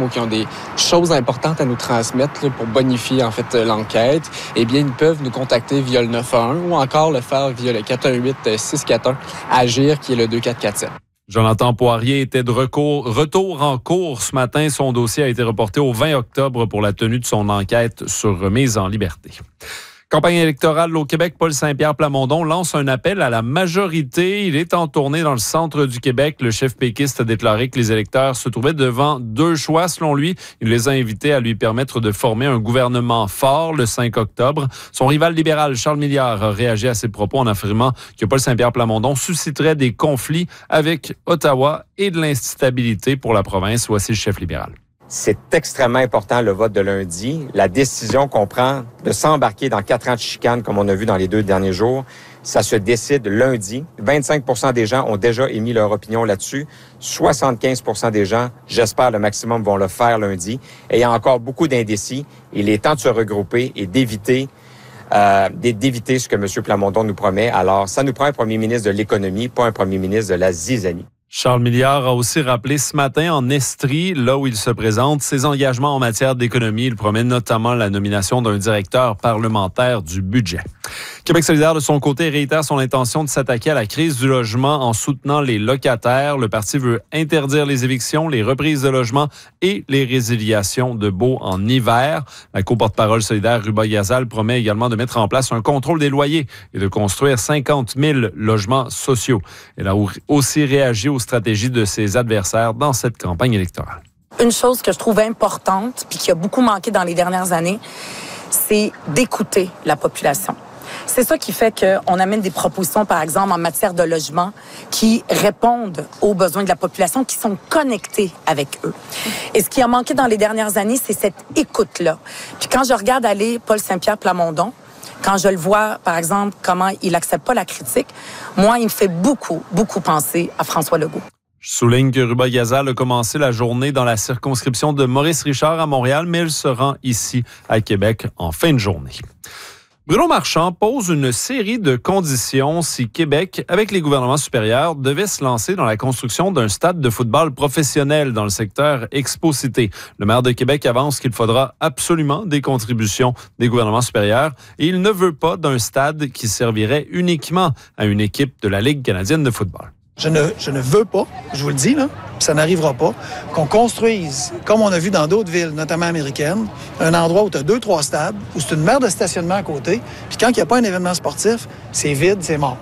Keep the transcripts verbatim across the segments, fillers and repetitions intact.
ou qui ont des choses importantes à nous transmettre là, pour bonifier en fait l'enquête, eh bien, ils peuvent nous contacter via le neuf un un ou encore le faire via le quatre un huit, six quatre un, AGIR, qui est le deux quatre quatre sept. Jonathan Poirier était de recours, retour en cours ce matin. Son dossier a été reporté au vingt octobre pour la tenue de son enquête sur remise en liberté. Campagne électorale au Québec, Paul Saint-Pierre Plamondon lance un appel à la majorité. Il est en tournée dans le centre du Québec. Le chef péquiste a déclaré que les électeurs se trouvaient devant deux choix, selon lui. Il les a invités à lui permettre de former un gouvernement fort le cinq octobre. Son rival libéral, Charles Milliard, a réagi à ses propos en affirmant que Paul Saint-Pierre Plamondon susciterait des conflits avec Ottawa et de l'instabilité pour la province. Voici le chef libéral. C'est extrêmement important, le vote de lundi. La décision qu'on prend de s'embarquer dans quatre ans de chicane, comme on a vu dans les deux derniers jours, ça se décide lundi. vingt-cinq pour cent des gens ont déjà émis leur opinion là-dessus. soixante-quinze pour cent des gens, j'espère le maximum, vont le faire lundi. Et il y a encore beaucoup d'indécis. Il est temps de se regrouper et d'éviter euh, d'éviter ce que M. Plamondon nous promet. Alors, ça nous prend un premier ministre de l'économie, pas un premier ministre de la zizanie. Charles Milliard a aussi rappelé ce matin en Estrie, là où il se présente, ses engagements en matière d'économie. Il promet notamment la nomination d'un directeur parlementaire du budget. Québec solidaire, de son côté, réitère son intention de s'attaquer à la crise du logement en soutenant les locataires. Le parti veut interdire les évictions, les reprises de logements et les résiliations de baux en hiver. La co-porte-parole solidaire, Ruba Gazal, promet également de mettre en place un contrôle des loyers et de construire cinquante mille logements sociaux. Elle a aussi réagi aux stratégies de ses adversaires dans cette campagne électorale. Une chose que je trouve importante puis qui a beaucoup manqué dans les dernières années, c'est d'écouter la population. C'est ça qui fait qu'on amène des propositions, par exemple, en matière de logement, qui répondent aux besoins de la population, qui sont connectés avec eux. Et ce qui a manqué dans les dernières années, c'est cette écoute-là. Puis quand je regarde aller Paul Saint-Pierre Plamondon, quand je le vois, par exemple, comment il n'accepte pas la critique, moi, il me fait beaucoup, beaucoup penser à François Legault. Je souligne que Ruba Gazal a commencé la journée dans la circonscription de Maurice Richard à Montréal, mais elle se rend ici à Québec en fin de journée. Bruno Marchand pose une série de conditions si Québec, avec les gouvernements supérieurs, devait se lancer dans la construction d'un stade de football professionnel dans le secteur Expo-Cité. Le maire de Québec avance qu'il faudra absolument des contributions des gouvernements supérieurs et il ne veut pas d'un stade qui servirait uniquement à une équipe de la Ligue canadienne de football. Je ne, je ne veux pas, je vous le dis, là, ça n'arrivera pas, qu'on construise, comme on a vu dans d'autres villes, notamment américaines, un endroit où tu as deux, trois stades, où c'est une mer de stationnement à côté, puis quand il n'y a pas un événement sportif, c'est vide, c'est mort.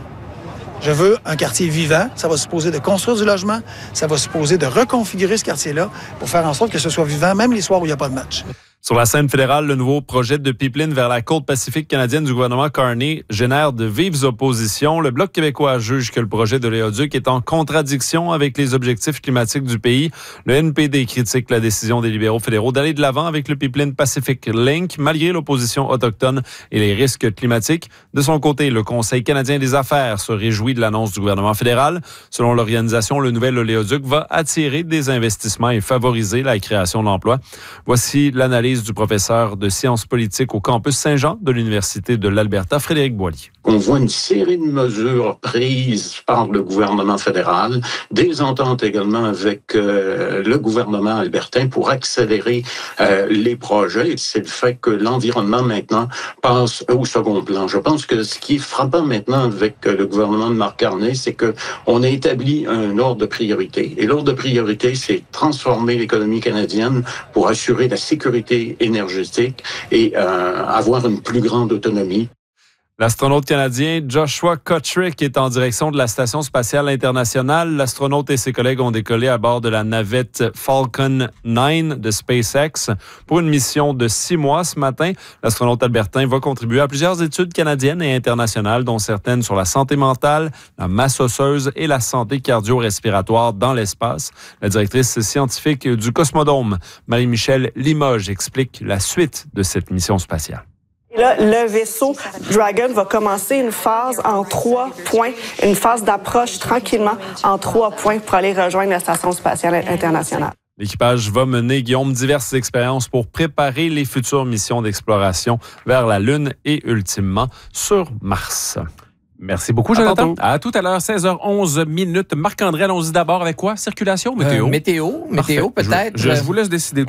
Je veux un quartier vivant, ça va supposer de construire du logement, ça va supposer de reconfigurer ce quartier-là pour faire en sorte que ce soit vivant, même les soirs où il n'y a pas de match. Sur la scène fédérale, le nouveau projet de pipeline vers la côte pacifique canadienne du gouvernement Carney génère de vives oppositions. Le Bloc québécois juge que le projet de Léoduc est en contradiction avec les objectifs climatiques du pays. Le N P D critique la décision des libéraux fédéraux d'aller de l'avant avec le pipeline Pacific Link, malgré l'opposition autochtone et les risques climatiques. De son côté, le Conseil canadien des affaires se réjouit de l'annonce du gouvernement fédéral. Selon l'organisation, le nouvel oléoduc va attirer des investissements et favoriser la création d'emplois. Voici l'analyse du professeur de sciences politiques au campus Saint-Jean de l'Université de l'Alberta, Frédéric Boilly. On voit une série de mesures prises par le gouvernement fédéral, des ententes également avec euh, le gouvernement albertain pour accélérer euh, les projets. C'est le fait que l'environnement maintenant passe au second plan. Je pense que ce qui est frappant maintenant avec le gouvernement de Marc Carney, c'est que on a établi un ordre de priorité. Et l'ordre de priorité, c'est transformer l'économie canadienne pour assurer la sécurité énergétique et euh, avoir une plus grande autonomie. L'astronaute canadien Joshua Kotrick est en direction de la Station spatiale internationale. L'astronaute et ses collègues ont décollé à bord de la navette Falcon neuf de SpaceX pour une mission de six mois ce matin. L'astronaute albertain va contribuer à plusieurs études canadiennes et internationales, dont certaines sur la santé mentale, la masse osseuse et la santé cardio-respiratoire dans l'espace. La directrice scientifique du Cosmodome, Marie-Michelle Limoges, explique la suite de cette mission spatiale. Et là, le vaisseau Dragon va commencer une phase en trois points, une phase d'approche tranquillement en trois points pour aller rejoindre la Station spatiale internationale. L'équipage va mener, Guillaume, diverses expériences pour préparer les futures missions d'exploration vers la Lune et, ultimement, sur Mars. Merci beaucoup, Jonathan. À, à tout à l'heure, seize heures onze minutes. Marc-André, allons-y d'abord avec quoi? Circulation, météo? Euh, météo, météo peut-être. Je, je vous laisse décider.